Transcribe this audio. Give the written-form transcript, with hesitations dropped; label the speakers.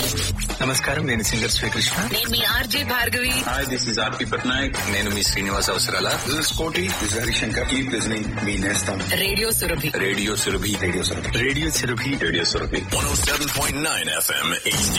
Speaker 1: నమస్కారం, నేను సింగర్ శ్రీకృష్ణ.
Speaker 2: నేను మీ RJ Bhargavi.
Speaker 3: Hi, this is ఆర్పి పట్నాయక్.
Speaker 1: నేను మీ శ్రీనివాస్ అవసరాల.
Speaker 4: దిస్ ఇస్ కోటి, this is Harishankar. Keep listening మీ నేస్తం
Speaker 2: radio Surabhi.
Speaker 1: Radio Surabhi.
Speaker 4: Radio Surabhi.
Speaker 1: Radio Surabhi.
Speaker 3: Radio Surabhi
Speaker 5: 107.9 FM